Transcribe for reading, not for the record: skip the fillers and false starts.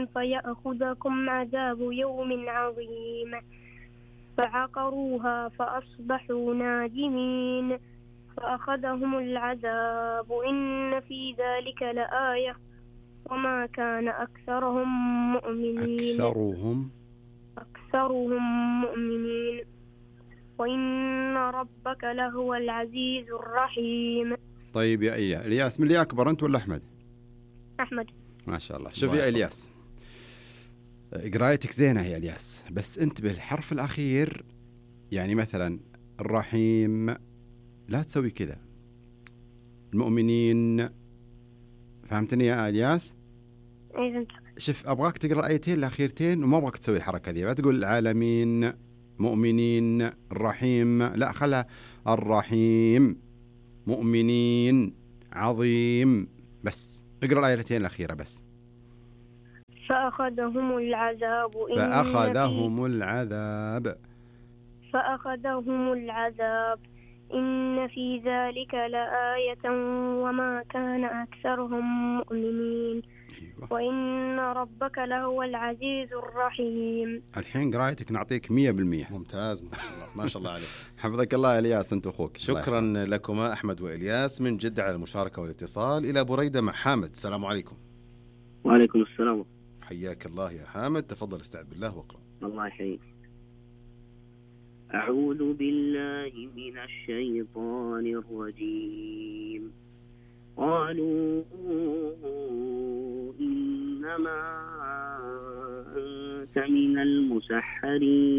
فيأخذكم عذاب يوم عظيم فعقروها فأصبحوا نادمين فأخذهم العذاب إن في ذلك لآية وما كان أكثرهم مؤمنين وإن ربك لهو العزيز الرحيم. طيب يا إلياس، من اللي أكبر أنت ولا أحمد؟ أحمد. ما شاء الله. شوف يا إلياس، قرايتك زينة يا إلياس، بس أنت بالحرف الأخير يعني مثلا الرحيم لا تسوي كذا، المؤمنين، فهمتني يا إلياس؟ أي فهمت. شوف، أبغاك تقرأ الآيتين الأخيرتين وما أبغاك تسوي الحركة دي، لا تقول العالمين مؤمنين الرحيم، لا خلها الرحيم مؤمنين عظيم، بس اقرأ الآيتين الأخيرة بس. فأخذهم العذاب إن في ذلك لآية وما كان أكثرهم مؤمنين. أيوة. وإن ربك لهو العزيز الرحيم. الحين قرايتك نعطيك 100%. ممتاز، ما شاء الله عليك. حفظك الله يا إلياس، أنت أخوك. شكرا لكما أحمد وإلياس من جدة على المشاركة والاتصال. إلى بريدة مع حامد. السلام عليكم. وعليكم السلام. حياك الله يا حامد، تفضل استعد بالله واقرأ. الله يحييك. أعوذ بالله من الشيطان الرجيم. قالوا إنما أنت من المسحرين